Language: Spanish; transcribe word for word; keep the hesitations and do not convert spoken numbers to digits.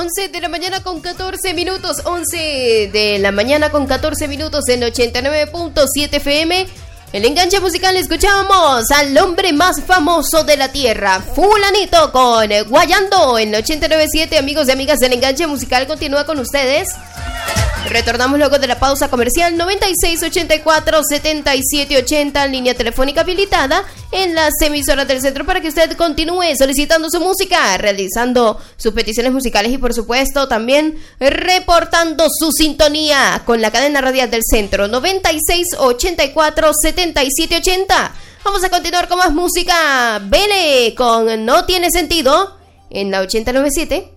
once de la mañana con catorce minutos, once de la mañana con catorce minutos en ochenta y nueve punto siete F M. El enganche musical, escuchamos al hombre más famoso de la tierra, Fulanito, con Guayando en ochenta y nueve punto siete. Amigos y amigas, el enganche musical continúa con ustedes. Retornamos luego de la pausa comercial. Noventa y seis, ochenta y cuatro, setenta y siete, ochenta, línea telefónica habilitada en las emisoras del centro para que usted continúe solicitando su música, realizando sus peticiones musicales y por supuesto también reportando su sintonía con la cadena radial del centro. Noventa y seis, ochenta y cuatro, setenta y siete, ochenta. Vamos a continuar con más música. Vele con No Tiene Sentido en la ochenta y nueve punto siete.